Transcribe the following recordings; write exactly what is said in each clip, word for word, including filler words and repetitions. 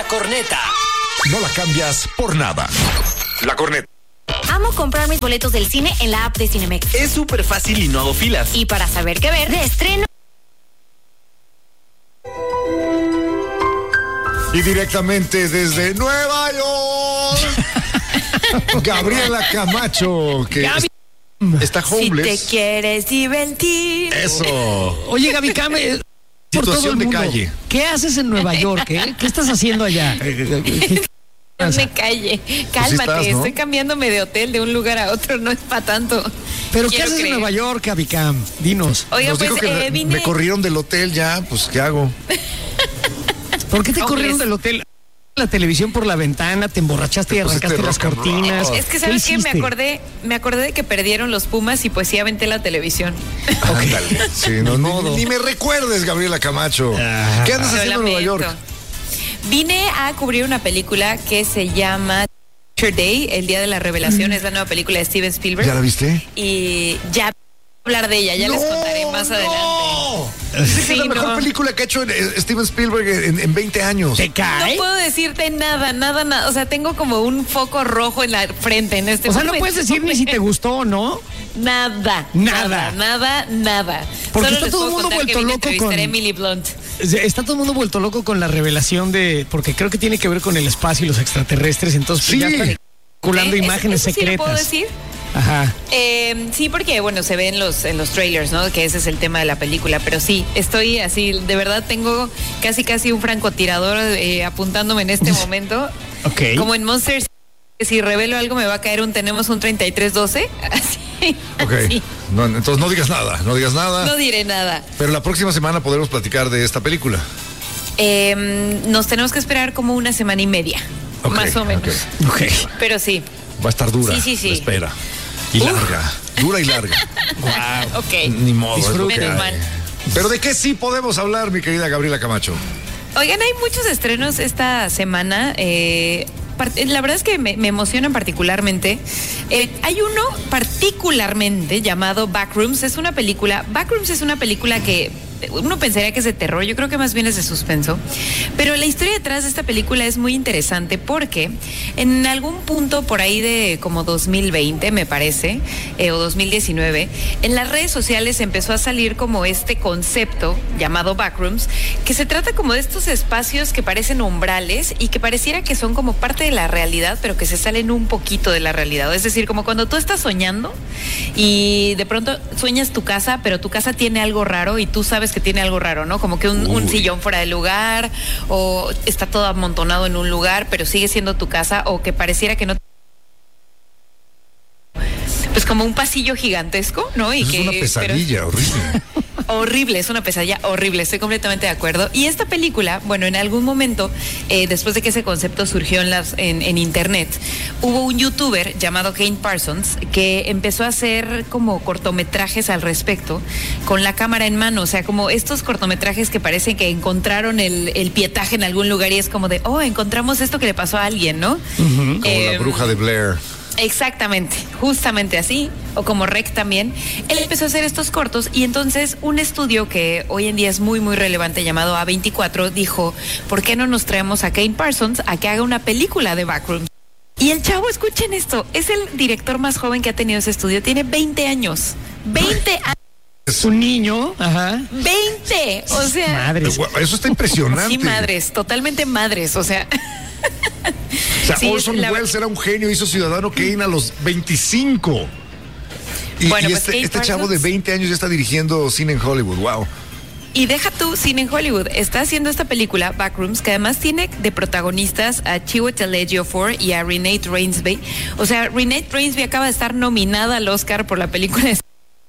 La Corneta. No la cambias por nada. La Corneta. Amo comprar mis boletos del cine en la app de Cinemex. Es súper fácil y no hago filas. Y para saber qué ver, de estreno. Y directamente desde Nueva York, Gabriela Camacho, que Gaby. está homeless. Si te quieres divertir. Eso. Oye, Gaby Cam, eh, por todo el Situación de mundo, calle. ¿qué haces en Nueva York? Eh? ¿Qué estás haciendo allá? No me calle. Cálmate, estás, ¿no? estoy cambiándome de hotel de un lugar a otro, no es para tanto. ¿Pero qué Quiero haces creer. en Nueva York, Gaby Cam? Dinos. Oiga, Nos pues dijo que eh, me- vine. me corrieron del hotel ya, pues ¿qué hago? ¿Por qué te Hombres. corrieron del hotel? La televisión por la ventana, te emborrachaste y Te pusiste arrancaste las rock and roll. cortinas. Es que sabes ¿Qué que me hiciste? acordé, me acordé de que perdieron los Pumas y pues sí aventé la televisión. Ándale. Sí, no, Ni modo. ni, ni me recuerdes, Gabriela Camacho. Ah. ¿Qué andas Lo haciendo en Nueva lamento. York? Vine a cubrir una película que se llama Teacher Day, el día de la revelación, es la nueva película de Steven Spielberg. ¿Ya la viste? Y ya hablar de ella, ya les contaré más adelante. Dice que es Sí, la mejor no. película que ha hecho eh, Steven Spielberg en, en veinte años. ¿Te cae? No puedo decirte nada, nada, nada. O sea, tengo como un foco rojo en la frente en este O sea, no momento. puedes decir ni si te gustó o no. Nada, Nada. nada, nada, nada. Porque Solo está les todo el puedo mundo contar que vuelto vine a loco entrevistar con- a Emily Blunt. Está todo el mundo vuelto loco con la revelación de... Porque creo que tiene que ver con el espacio y los extraterrestres. Entonces pues, Sí. ya están circulando ¿Eh? imágenes ¿Eso, eso sí lo secretas. puedo decir? Ajá. Eh, sí, porque bueno, se ve en los, en los trailers, ¿no? Que ese es el tema de la película. Pero sí, estoy así, de verdad tengo casi casi un francotirador eh, apuntándome en este momento. Ok. Como en Monsters, si revelo algo me va a caer un tenemos un treinta y tres doce. Así. Ok. así. No, entonces no digas nada, no digas nada. No diré nada. Pero la próxima semana podremos platicar de esta película. Eh, nos tenemos que esperar como una semana y media, Ok, más o menos. ok. Ok. Pero sí. Va a estar dura. Sí, sí, sí. la espera. Y Uf. larga. Dura y larga. Ok. Ni modo. es lo que Menos hay. mal. Pero ¿de qué sí podemos hablar, mi querida Gabriela Camacho? Oigan, hay muchos estrenos esta semana. eh, part- la verdad es que me, me emocionan particularmente. Eh, hay uno particularmente llamado Backrooms. Es una película. Backrooms es una película que uno pensaría que es de terror. Yo creo que más bien es de suspenso. Pero la historia detrás de esta película es muy interesante porque en algún punto por ahí de como dos mil veinte, me parece, eh, o dos mil diecinueve, en las redes sociales empezó a salir como este concepto llamado Backrooms, que se trata como de estos espacios que parecen umbrales y que pareciera que son como parte de la realidad, pero que se salen un poquito de la realidad. Es decir, como cuando tú estás soñando y de pronto sueñas tu casa, pero tu casa tiene algo raro y tú sabes que tiene algo raro, ¿no? Como que un, un sillón fuera de lugar o está todo amontonado en un lugar, pero sigue siendo tu casa, o que pareciera que no... Pues como un pasillo gigantesco, ¿no? Y Es que, una pero- pesadilla horrible. Horrible, es una pesadilla horrible, estoy completamente de acuerdo. Y esta película, bueno, en algún momento, eh, después de que ese concepto surgió en, las, en, en internet, hubo un youtuber llamado Kane Parsons que empezó a hacer como cortometrajes al respecto con la cámara en mano, o sea, como estos cortometrajes que parecen que encontraron el, el pietaje en algún lugar y es como de, oh, encontramos esto que le pasó a alguien, ¿no? Como la Em, bruja de Blair. Exactamente, justamente así, o como Rec también. Él empezó a hacer estos cortos y entonces un estudio que hoy en día es muy muy relevante llamado A veinticuatro dijo, ¿por qué no nos traemos a Kane Parsons a que haga una película de Backrooms? Y el chavo, escuchen esto, es el director más joven que ha tenido ese estudio, tiene veinte años. veinte años. Es un niño. Ajá. veinte, o sea... Madres. Eso está impresionante. Sí, madres, totalmente madres, o sea... O sea, Sí, Orson la- Welles era un genio, hizo Ciudadano Kane a los veinticinco. Y, Bueno, y pues este, Kane este chavo de Parsons- veinte años ya está dirigiendo cine en Hollywood. Wow. Y deja tú cine en Hollywood. Está haciendo esta película, Backrooms, que además tiene de protagonistas a Chiwetel Ejiofor y a Renate Reinsve. O sea, Renate Reinsve acaba de estar nominada al Oscar por la película de...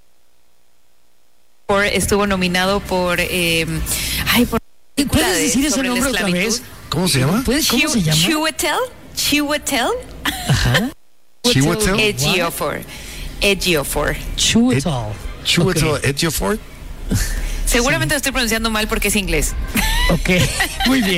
Por, estuvo nominado por... Eh, ay, por... película ¿Puedes de- decir ese sobre la nombre otra esclavitud. vez? ¿Cómo se llama? ¿Puedes- ¿Cómo Chiw- se llama? Chiwetel, Chiwetel Ajá. Chiwetel Ejiofor. Ejiofor. Chiwetel. Chiwetel Ok. Ejiofor. Seguramente lo estoy pronunciando mal porque es inglés. Ok, muy bien.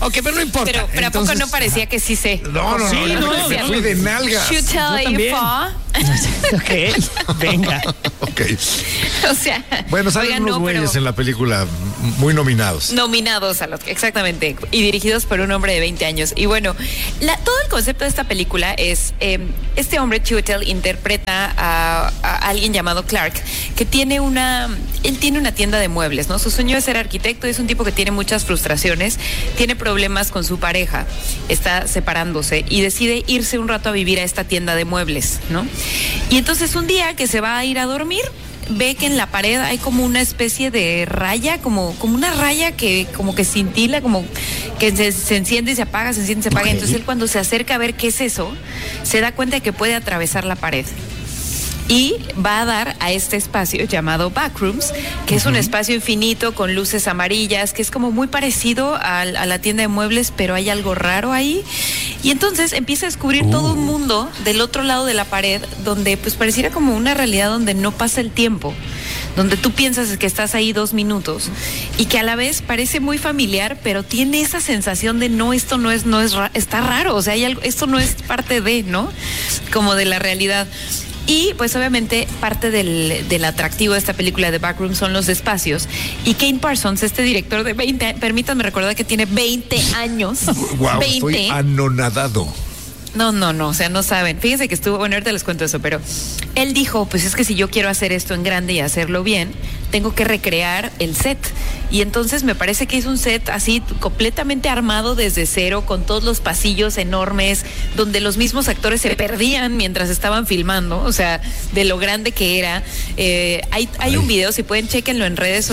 Ok, pero no importa. Pero, pero Entonces, ¿a poco no parecía que sí sé? No, no, Sí, no, no, me no. fui de nalgas. Should tell Yo you también. for. Ok, venga. Ok. O sea, Bueno, salen oigan, unos no, pero güeyes en la película muy nominados. nominados a los exactamente y dirigidos por un hombre de veinte años. Y bueno, la, todo el concepto de esta película es eh, este hombre Chiwetel interpreta a, a alguien llamado Clark que tiene una él tiene una tienda de muebles, ¿no? Su sueño es ser arquitecto, es un tipo que tiene muchas frustraciones, tiene problemas con su pareja, está separándose y decide irse un rato a vivir a esta tienda de muebles, ¿no? Y entonces un día que se va a ir a dormir, ve que en la pared hay como una especie de raya, como, como una raya que como que cintila, como que se, se enciende y se apaga, se enciende y se apaga. Okay. Entonces él cuando se acerca a ver qué es eso, se da cuenta de que puede atravesar la pared. Y va a dar a este espacio llamado Backrooms, que es un espacio infinito con luces amarillas, que es como muy parecido a, a la tienda de muebles, pero hay algo raro ahí. Y entonces empieza a descubrir uh. todo un mundo del otro lado de la pared, donde pues pareciera como una realidad donde no pasa el tiempo, donde tú piensas que estás ahí dos minutos y que a la vez parece muy familiar, pero tiene esa sensación de no, esto no es, no es, ra- está raro, o sea, hay algo, esto no es parte de, ¿no? Como de la realidad. Y pues obviamente parte del, del atractivo de esta película de Backrooms son los espacios. Y Kane Parsons, este director de veinte, permítanme recordar que tiene veinte años. Wow, veinte. estoy anonadado. No, no, no, o sea, no saben. Fíjense que estuvo, bueno, ahorita les cuento eso, pero él dijo, pues es que si yo quiero hacer esto en grande y hacerlo bien, tengo que recrear el set. Y entonces me parece que es un set así completamente armado desde cero, con todos los pasillos enormes, donde los mismos actores se perdían mientras estaban filmando, o sea, de lo grande que era. Eh, hay, hay un video, si pueden, chéquenlo en redes.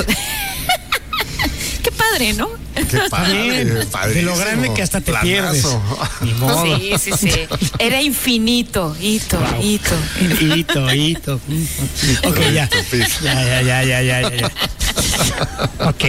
Qué padre, ¿no? Qué padre, de lo grande que hasta te planazo. pierdes. Ni modo. Sí, sí, sí. Era infinito, hito, wow. hito. Hito, hito. Ok, ya. Ya, ya, ya, ya, ya, ya. Ok.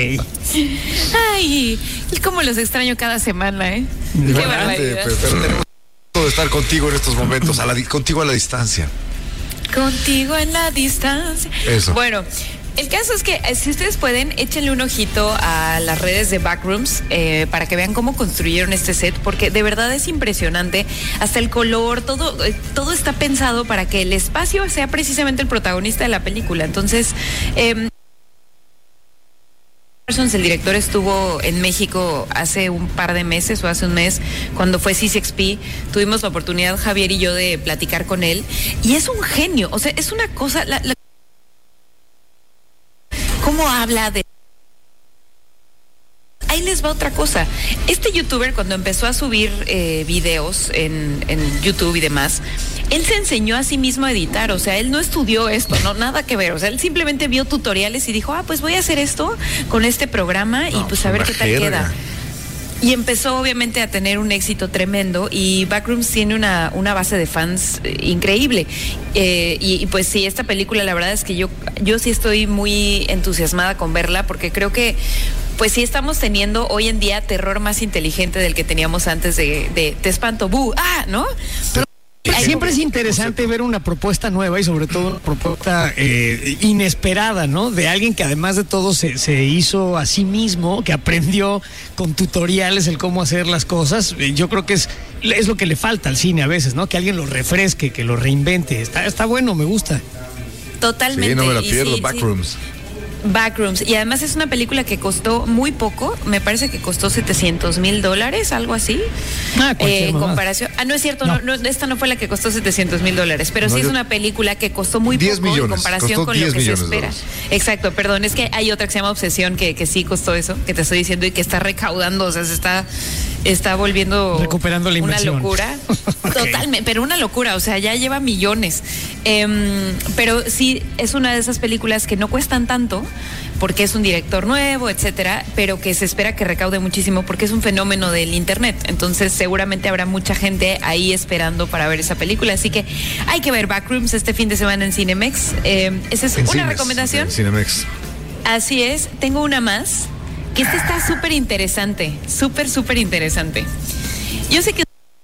Ay, cómo los extraño cada semana, ¿eh? Qué barbaridad. Pero, pero tenemos de estar contigo en estos momentos, a la, contigo a la distancia. Contigo en la distancia. Eso. Bueno, el caso es que si ustedes pueden, échenle un ojito a las redes de Backrooms eh, para que vean cómo construyeron este set, porque de verdad es impresionante. Hasta el color, todo, eh, todo está pensado para que el espacio sea precisamente el protagonista de la película. Entonces, eh, el director estuvo en México hace un par de meses o hace un mes cuando fue C seis P. Tuvimos la oportunidad, Javier y yo, de platicar con él y es un genio. O sea, es una cosa, la, la, cómo habla de... Ahí les va otra cosa. Este youtuber, cuando empezó a subir eh, videos en, en YouTube y demás, él se enseñó a sí mismo a editar. O sea, él no estudió esto, no, nada que ver. O sea, él simplemente vio tutoriales y dijo, ah, pues voy a hacer esto con este programa y no, pues a ver qué tal jerga. queda. Y empezó obviamente a tener un éxito tremendo y Backrooms tiene una, una base de fans eh, increíble. Eh, y, y pues sí, esta película la verdad es que yo, yo sí estoy muy entusiasmada con verla porque creo que pues sí estamos teniendo hoy en día terror más inteligente del que teníamos antes de, de te espanto, bu, ah, ¿no? Pero siempre es interesante ver una propuesta nueva y sobre todo una propuesta eh, inesperada, ¿no? De alguien que además de todo se, se hizo a sí mismo, que aprendió con tutoriales el cómo hacer las cosas. Yo creo que es, es lo que le falta al cine a veces, ¿no? Que alguien lo refresque, que lo reinvente. Está, está bueno, me gusta. Totalmente. Sí, no me la pierdo, sí, Backrooms. Sí. Backrooms, y además es una película que costó muy poco, me parece que costó setecientos mil dólares, algo así. Ah, eh, en mamá. comparación. Ah, no es cierto, no. No, no, esta no fue la que costó setecientos mil dólares, pero No, sí yo... es una película que costó muy diez poco millones, en comparación con lo que se espera. Exacto, perdón, es que hay otra que se llama Obsesión que, que sí costó eso, que te estoy diciendo y que está recaudando, o sea, se está, está volviendo recuperando la inversión. Una locura. Okay. Totalmente, pero una locura, o sea, ya lleva millones. Eh, pero sí, es una de esas películas que no cuestan tanto, porque es un director nuevo, etcétera, pero que se espera que recaude muchísimo porque es un fenómeno del internet. Entonces, seguramente habrá mucha gente ahí esperando para ver esa película. Así que hay que ver Backrooms este fin de semana en Cinemex. Eh, esa es en una cines, recomendación. En Cinemex. Así es. Tengo una más, que esta está súper interesante, súper, súper interesante. Yo sé que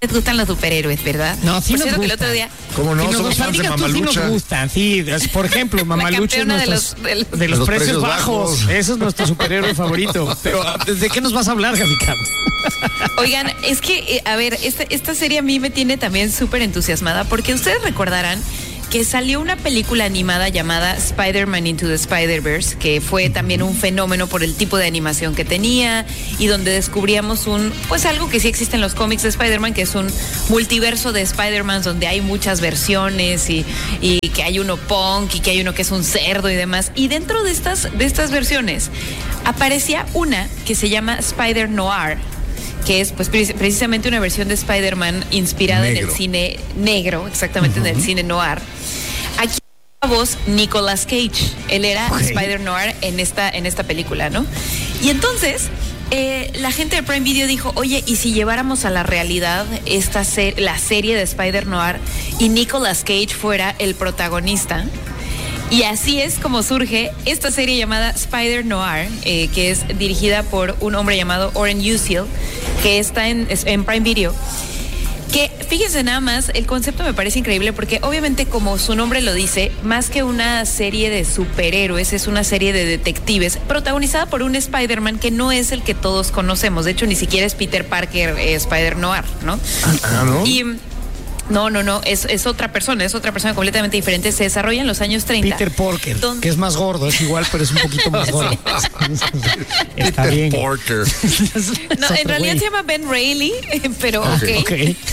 les gustan los superhéroes, ¿verdad? No, sí Por nos cierto, que el gustan. otro día... ¿Cómo no? Sí nos Somos gustan, fans de diga tú, sí Mamalucha. nos gustan, sí. es- Por ejemplo, Mamalucha es campeona de nuestros- los- de los- de los, los precios, precios bajos. bajos. Ese es nuestro superhéroe favorito. Pero, ¿de qué nos vas a hablar, Javicam? Oigan, es que, eh, a ver, esta, esta serie a mí me tiene también súper entusiasmada porque ustedes recordarán que salió una película animada llamada Spider-Man Into the Spider-Verse, que fue también un fenómeno por el tipo de animación que tenía y donde descubríamos un, pues algo que sí existe en los cómics de Spider-Man, que es un multiverso de Spider-Man donde hay muchas versiones y, y que hay uno punk y que hay uno que es un cerdo y demás. Y dentro de estas, de estas versiones aparecía una que se llama Spider-Noir, que es pues pre- precisamente una versión de Spider-Man inspirada en Negro. el cine negro, exactamente en el cine noir. Aquí la voz Nicolas Cage, él era Ok. Spider-Noir en esta, en esta película, ¿no? Y entonces eh, la gente de Prime Video dijo, oye, ¿y si lleváramos a la realidad esta ser- la serie de Spider-Noir y Nicolas Cage fuera el protagonista? Y así es como surge esta serie llamada Spider-Noir, eh, que es dirigida por un hombre llamado Oren Uziel, que está en, en Prime Video. Que fíjense nada más, el concepto me parece increíble porque obviamente como su nombre lo dice, más que una serie de superhéroes, es una serie de detectives protagonizada por un Spider-Man que no es el que todos conocemos. De hecho, ni siquiera es Peter Parker, eh, Spider-Noir, ¿no? Ah, ¿no? Y... No, no, no, es, es otra persona, es otra persona completamente diferente. Se desarrolla en los años treinta. Peter Porker, Don- que es más gordo, es igual, pero es un poquito más gordo. Está Peter bien. Porker. No, en realidad se llama Ben Reilly, pero ok. Ok.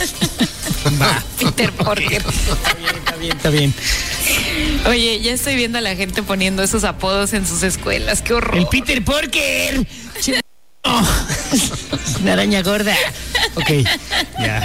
Va. Peter Porker. Está bien, está bien. Oye, ya estoy viendo a la gente poniendo esos apodos en sus escuelas. Qué horror. El Peter Porker. Sí. Oh, una araña gorda. Ok, ya.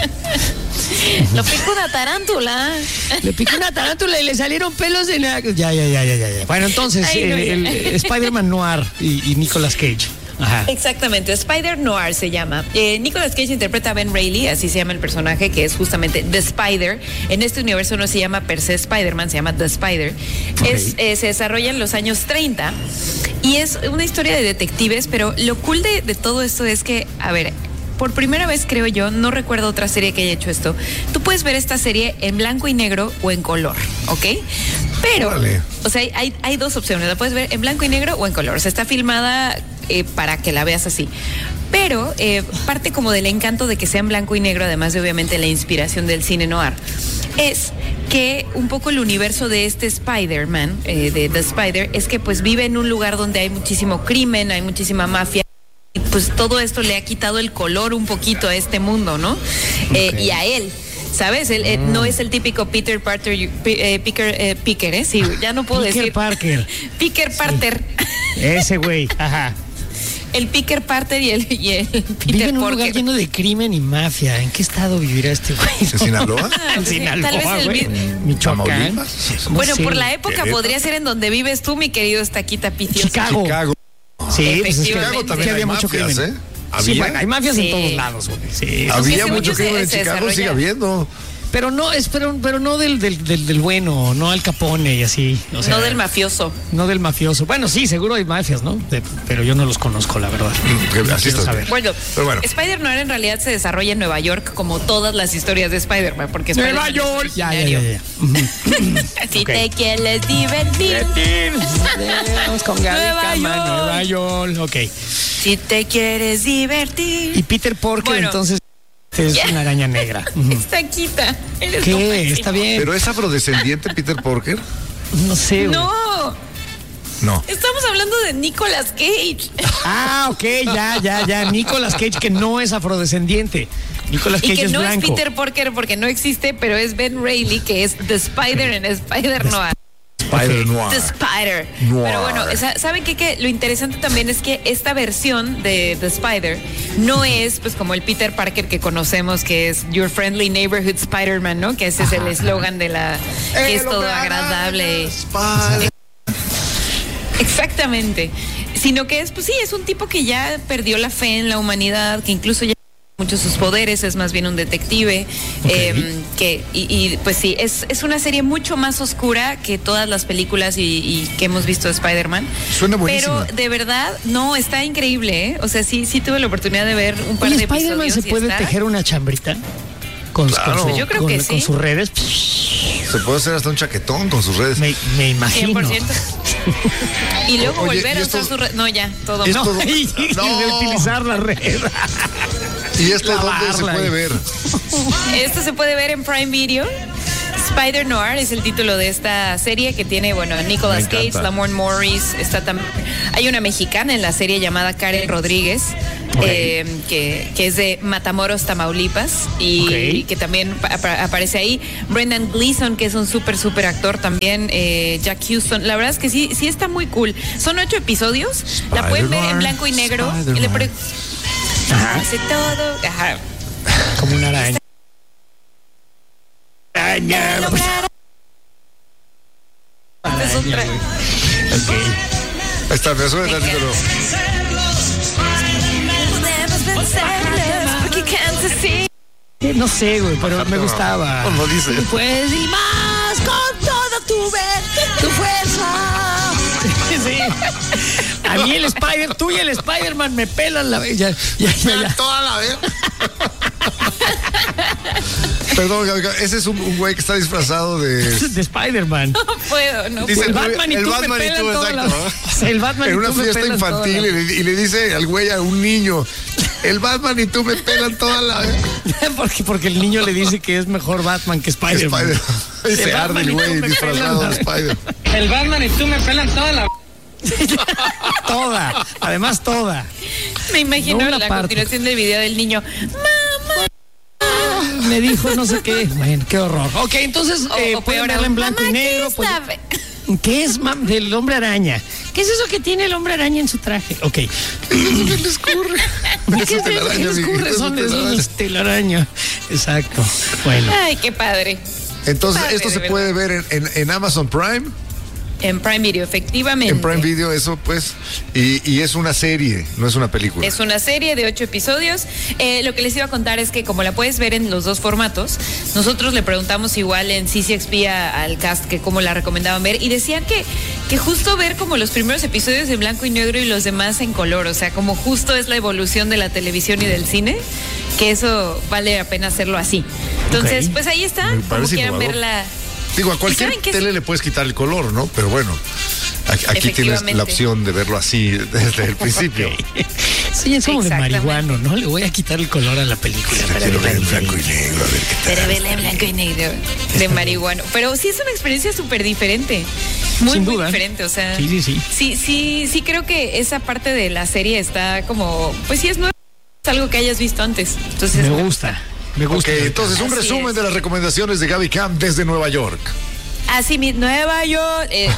Lo pico una tarántula. Le picó una tarántula y le salieron pelos en la... Ya, ya, ya, ya, ya. ya. Bueno, entonces, Ay, no, eh, ya. el, el Spider-Man Noir y, y Nicolas Cage. Ajá. Exactamente, Spider-Noir se llama. Eh, Nicolas Cage interpreta a Ben Reilly, así se llama el personaje, que es justamente The Spider. En este universo no se llama per se Spider-Man, se llama The Spider. Ok. Es, eh, se desarrolla en los años treinta y es una historia de detectives, pero lo cool de, de todo esto es que, a ver, por primera vez creo yo, no recuerdo otra serie que haya hecho esto, tú puedes ver esta serie en blanco y negro o en color, ¿ok? Pero, Órale. o sea, hay, hay dos opciones, la puedes ver en blanco y negro o en color, o sea, está filmada eh, para que la veas así. Pero eh, parte como del encanto de que sea en blanco y negro, además de obviamente la inspiración del cine noir, es que un poco el universo de este Spider-Man, eh, de The Spider, es que pues vive en un lugar donde hay muchísimo crimen, hay muchísima mafia. Y pues todo esto le ha quitado el color un poquito a este mundo, ¿no? Eh, y a él. ¿Sabes? Él eh, no es el típico Peter Parker, eh, Picker, eh, Picker, ¿eh? Sí, ya no puedo Peter decir. Parker. Picker Parker. Ese güey, ajá. El Picker Parker y el, y el Peter Vive en un Porker. lugar lleno de crimen y mafia. ¿En qué estado vivirá este güey? ¿En Sinaloa? Ah, En pues, Sinaloa, tal vez el güey. vi- Michoacán. ¿Tamaulipas? No Bueno, sé. por la época Querétaro. podría ser en donde vives tú, mi querido Estaquita Picioso. Chicago. Chicago. Sí, pues es que Efectivamente. Chicago también sí había hay mucho mafias, crimen. ¿eh? Sí, ¿Había? bueno, hay mafias Sí. en todos lados, güey. Sí. Aunque Había ese mucho mucho crimen se- en se Chicago, sigue desarrolla. habiendo. Pero no, es, pero, pero no del, del, del, del bueno, no al Capone y así. O sea, No del mafioso. no del mafioso. Bueno, sí, seguro hay mafias, ¿no? De- pero yo no los conozco, la verdad. que No así quiero está saber. bien. Bueno, Pero bueno. Spider-Noir en realidad se desarrolla en Nueva York, como todas las historias de Spider-Man, porque Nueva Spider-Man es York. Ya, ya, ya, originario. ya. Si Ok. te quieres divertir, Vamos con Gaby Nueva Cama, York. Nueva York. Ok. si te quieres divertir. Y Peter Porker, Bueno. entonces, es Ya. una araña negra. Ujú. Estaquita, eres lo ¿Qué? máximo. Está bien. ¿Pero es afrodescendiente Peter Porker? No sé, güey. No, No. estamos hablando de Nicolas Cage. Ah, ok, ya, ya, ya. Nicolas Cage, que no es afrodescendiente. Nicolas Y Cage que es no blanco. es Peter Porker porque no existe, pero es Ben Reilly, que es The Spider en Spider-Noir. Spider-Noir. The Spider. Noir. Pero bueno, sa- ¿saben qué? Que lo interesante también es que esta versión de The Spider no es pues como el Peter Parker que conocemos, que es Your Friendly Neighborhood Spider-Man, ¿no? Que ese es el eslogan de la... que es todo agradable. Spider- Exactamente. Sino que es, pues sí, es un tipo que ya perdió la fe en la humanidad, que incluso ya mucho sus poderes, es más bien un detective, Ok. eh, que, y, y, pues sí, es, es una serie mucho más oscura que todas las películas y, y que hemos visto de Spider-Man. Suena buenísimo. Pero de verdad, no, está increíble, ¿eh? O sea, sí, sí tuve la oportunidad de ver un par Oye, de ¿Spider-Man episodios. se y puede está- tejer una chambrita? Con, Claro. con su- Yo creo con- que con sí. sus redes. Se puede hacer hasta un chaquetón con sus redes. Me, me imagino. cien por ciento. Y luego Oye, volver ¿y a esto- usar su red. No, ya, todo Es mal. todo- y, y No. de utilizar la red. ¿Y esto dónde se Lavarla. puede ver? Esto se puede ver en Prime Video. Spider Noir es el título de esta serie que tiene, bueno, Nicolas Me Cage, encanta. Lamorne Morris, está también. Hay una mexicana en la serie llamada Karen Rodríguez, Ok. eh, que, que es de Matamoros, Tamaulipas, y Ok. que también pa- apa- aparece ahí. Brendan Gleeson, que es un súper, súper actor también. eh, Jack Houston. La verdad es que sí, sí está muy cool. Son ocho episodios. La pueden ver en Spider-Man, blanco y negro. Y le Spider-Man. pre- Ajá. Hace todo. Ajá. Como una araña. Araña. Lograr- Es otra. Ok. Ahí está, me suena Me tantito, encanta. Podemos vencerlos porque cantas así. Eh, No sé, güey, pero me gustaba. No, no dice. Pues y más con toda tu ver, tu fuerza. Sí. A mí el Spider, tú y el Spider-Man me pelan la ya, ya, ya, ya. Toda la vez. Perdón, Gaby, ese es un, un güey que está disfrazado de... De Spider-Man. No puedo, no Dice El puedo. Batman y el tú Batman me y pelan tú, toda la- exacto. El Batman y En una tú me fiesta pelan toda infantil la- y le, y le dice al güey a un niño, el Batman y tú me pelan toda la vez. porque, porque el niño le dice que es mejor Batman que Spider-Man. Spider. Y se El arde Batman el y tú güey me disfrazado de pelan. Spider. El Batman y tú me pelan toda la... Toda, además toda. Me imagino No una la parte. continuación del video del niño. Mamá. Me dijo no sé qué. Bueno, qué horror. Ok, entonces O, eh, o pueden peor verla aún, en blanco mamá, y negro. ¿qué pues- está? ¿Qué es mam, del hombre araña? ¿Qué es eso que tiene el hombre araña en su traje? Ok. ¿Qué le escurre? ¿Y qué es Telaraña, eso? ¿Qué les amiguito, ocurre? es Son un esos telaraña. los telaraña. Exacto. Bueno. Ay, qué padre. Entonces, Padre, esto de se verdad. puede ver en, en- en Amazon Prime, En Prime Video, efectivamente. en Prime Video, eso pues, y, y es una serie, no es una película. Es una serie de ocho episodios. Eh, lo que les iba a contar es que como la puedes ver en los dos formatos, nosotros le preguntamos igual en C C X P a- al cast que cómo la recomendaban ver y decían que, que justo ver como los primeros episodios en blanco y negro y los demás en color, o sea, como justo es la evolución de la televisión y del cine, que eso vale la pena hacerlo así. Entonces, Ok. pues ahí está, Me como parece quieran innovador. verla. Digo, a cualquier saben qué? tele le puedes quitar el color, ¿no? Pero bueno, aquí, aquí tienes Efectivamente. la opción de verlo así desde el principio. Sí, es como de Exactamente. marihuano, ¿no? Le voy a quitar el color a la película. para Quiero ver verla en blanco y diferente. negro, a ver qué tal. Pero verla en blanco y negro de marihuana. Pero sí es una experiencia súper diferente. Muy, Sin muy duda. diferente. O sea, Sí, sí, sí. Sí, sí, sí creo que esa parte de la serie está como, pues sí es nuevo, es algo que hayas visto antes. Entonces, Me gusta. Me Ok, gusta. entonces un Así resumen es. de las recomendaciones de Gaby Camp desde Nueva York. así mi Nueva York. eh,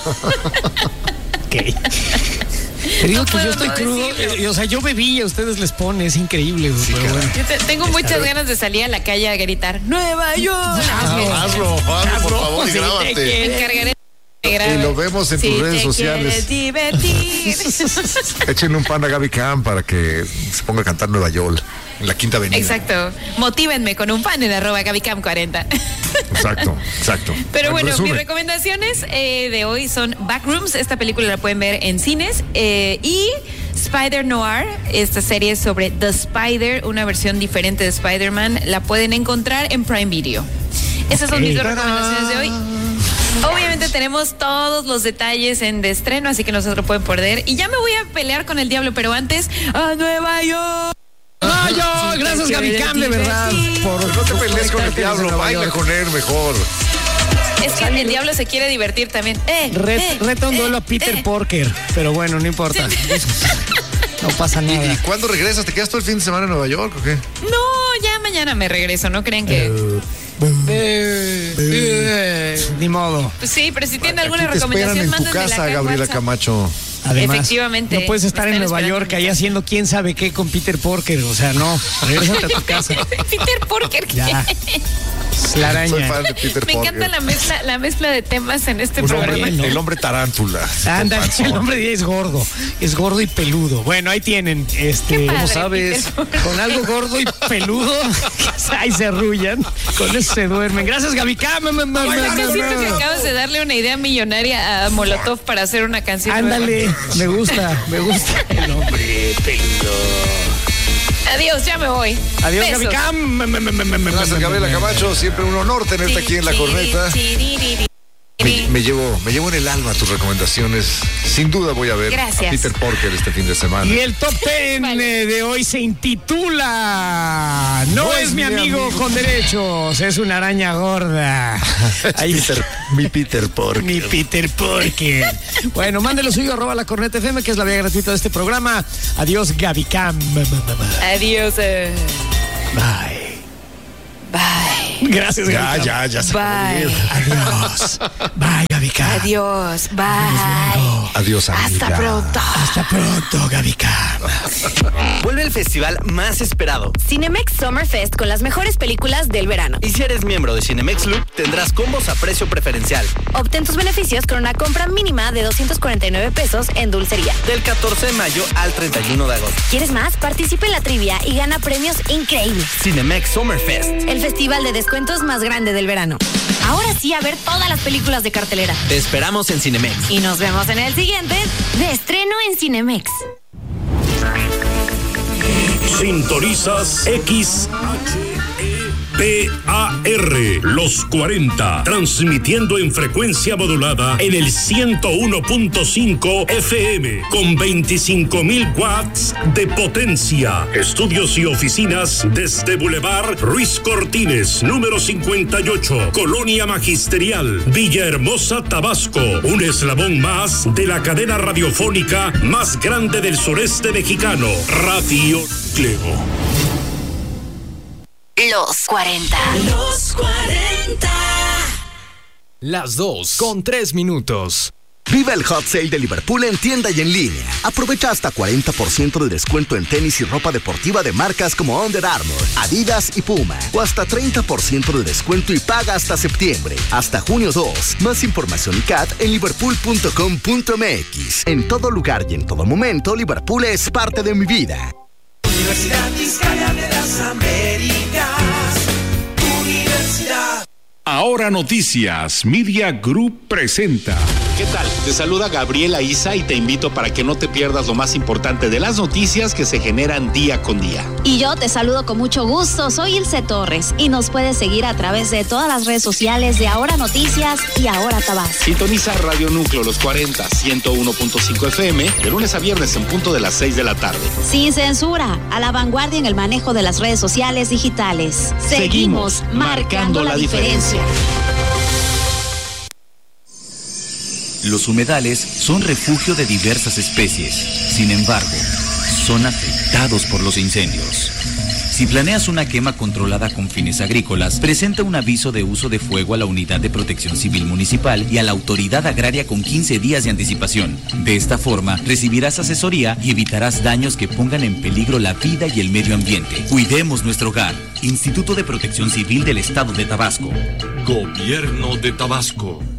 Ok. Te digo No que puedo yo estoy no crudo. decirlo. eh, o sea, yo bebí y a ustedes les pone, es increíble, güey, pero bueno. yo te- tengo muchas ganas de salir a la calle a gritar Nueva York. Hazlo, hazlo, hazlo, por favor, y si te grábate. quieres. Encargaré que grabe. Y lo vemos en Si tus redes te sociales. quieres divertir. Échenle un pan a Gaby Camp para que se ponga a cantar Nueva York en la Quinta Avenida. Exacto. Motívenme con un fan en arroba Gabicam cuarenta. Exacto, exacto. Pero Buen bueno, resumen. mis recomendaciones eh, de hoy son Backrooms, esta película la pueden ver en cines, eh, y Spider Noir, esta serie sobre The Spider, una versión diferente de Spider-Man, la pueden encontrar en Prime Video. Esas son Ok. mis dos recomendaciones de hoy. Obviamente tenemos todos los detalles en de estreno, así que no se lo pueden perder. Y ya me voy a pelear con el diablo, pero antes, ¡a Nueva York! No, yo, gracias Gaby Cam, de verdad. Por, No te por pelees con el conectarte desde diablo, Nueva baila York. con él mejor. Es que el diablo se quiere divertir también. Eh, Ret- eh, reta un eh, duelo a Peter eh. Porker, pero bueno, no importa. No pasa ¿Y, y nada. cuándo regresas? ¿Te quedas todo el fin de semana en Nueva York o qué? No, ya mañana me regreso, no creen que... Eh, eh, Ni modo. Pues sí, pero si tienen alguna Aquí te esperan recomendación, en tu mándenmela casa, acá en Gabriela WhatsApp. Camacho. Además, Efectivamente. no puedes estar Me en están Nueva esperando York en mi ahí casa. haciendo quién sabe qué con Peter Porker. O sea, no, regrésate a tu casa. Peter Porker. Ya. Es la araña. Soy fan de Peter Me Porker. encanta la mezcla, la mezcla de temas en este Un programa. hombre- ¿no? El hombre tarántula. Anda, Panzón. el hombre de es gordo, es gordo y peludo. Bueno, ahí tienen, este, Qué padre, como sabes, Peter Porker. con algo gordo y peludo, ahí se arrullan, con eso se duermen. Gracias, Gaby Cam. Oye, es que siento que acabas de darle una idea millonaria a Molotov para hacer una canción. Ándale, nueva. me gusta, me gusta. El hombre peludo. Adiós, ya me voy. Adiós, Besos. Gaby Cam. Gracias, Gabriela Camacho. Siempre un honor tenerte aquí en La Corneta. Me, me llevo, me llevo en el alma tus recomendaciones. Sin duda voy a ver Gracias. a Peter Porker este fin de semana. Y el top ten Vale. de hoy se intitula No, es mi amigo, amigo. con derechos, es una araña gorda. Ahí Peter, mi Peter Porker. Mi Peter Porker. Bueno, mándelo suyo, arroba La Corneta F M, que es la vía gratuita de este programa. Adiós, Gaby Cam. Adiós. eh. Bye. Bye. Gracias, Ya, Gaby Cam. ya, ya se Bye. puede ir. Adiós. Bye, Gaby Cam. Adiós. Bye. Adiós, amiga. Hasta pronto. Hasta pronto, Gaby Cam. Vuelve el festival más esperado. Cinemex Summer Fest con las mejores películas del verano. Y si eres miembro de Cinemex Loop, tendrás combos a precio preferencial. Obtén tus beneficios con una compra mínima de doscientos cuarenta y nueve pesos en dulcería. Del catorce de mayo al treinta y uno de agosto. ¿Quieres más? Participa en la trivia y gana premios increíbles. Cinemex Summer Fest. El festival de descuentos más grande del verano. Ahora sí, a ver todas las películas de cartelera. Te esperamos en Cinemex. Y nos vemos en el siguiente de estreno en Cinemex. Sintonizas X H E P A R, los cuarenta, transmitiendo en frecuencia modulada en el ciento uno punto cinco F M con veinticinco mil watts de potencia. Estudios y oficinas desde Boulevard Ruiz Cortines, número cincuenta y ocho, Colonia Magisterial, Villahermosa, Tabasco. Un eslabón más de la cadena radiofónica más grande del sureste mexicano, Radio Clego. Los cuarenta. Los cuarenta. Las dos con tres minutos. Viva el Hot Sale de Liverpool en tienda y en línea. Aprovecha hasta cuarenta por ciento de descuento en tenis y ropa deportiva de marcas como Under Armour, Adidas y Puma. O hasta treinta por ciento de descuento y paga hasta septiembre. Hasta junio dos. Más información y C A T en liverpool punto com punto m x. En todo lugar y en todo momento, Liverpool es parte de mi vida. Universidad Vizcaya de las Américas. Universidad. Ahora Noticias Media Group presenta. ¿Qué tal? Te saluda Gabriela Isa y te invito para que no te pierdas lo más importante de las noticias que se generan día con día. Y yo te saludo con mucho gusto, soy Ilse Torres y nos puedes seguir a través de todas las redes sociales de Ahora Noticias y Ahora Tabasco. Sintoniza Radio Núcleo Los cuarenta, ciento uno punto cinco F M de lunes a viernes en punto de las seis de la tarde. Sin censura, a la vanguardia en el manejo de las redes sociales digitales. Seguimos, Seguimos marcando la diferencia. Los humedales son refugio de diversas especies. Sin embargo, son afectados por los incendios. Si planeas una quema controlada con fines agrícolas, presenta un aviso de uso de fuego a la Unidad de Protección Civil Municipal y a la Autoridad Agraria con quince días de anticipación. De esta forma, recibirás asesoría y evitarás daños que pongan en peligro la vida y el medio ambiente. Cuidemos nuestro hogar. Instituto de Protección Civil del Estado de Tabasco. Gobierno de Tabasco.